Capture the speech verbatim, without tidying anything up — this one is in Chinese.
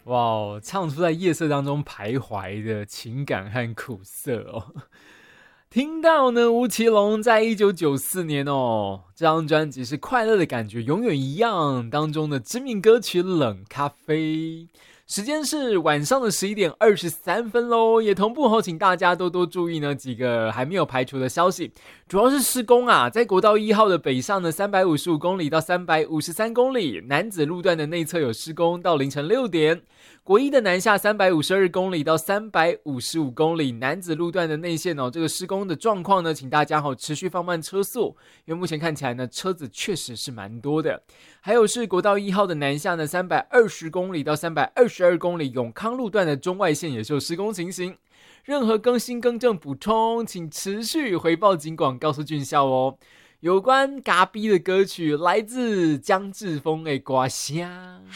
哇，唱出在夜色当中徘徊的情感和苦涩哦。听到呢，吴奇隆在一九九四年哦，这张专辑是《快乐的感觉永远一样》当中的知名歌曲《冷咖啡》。时间是晚上的十一点二十三分咯，也同步后请大家多多注意呢几个还没有排除的消息，主要是施工啊，在国道一号的北上呢三百五十五公里到三百五十三公里，南子路段的内侧有施工到凌晨六点。国一的南下三百五十二公里到三百五十五公里，南子路段的内线哦，这个施工的状况呢，请大家好持续放慢车速，因为目前看起来呢，车子确实是蛮多的。还有是国道一号的南下呢，三百二十公里到三百二十二公里，永康路段的中外线也是有施工情形。任何更新更正补充，请持续回报警广告诉俊孝哦。有关嘎逼的歌曲来自江志峰的歌声。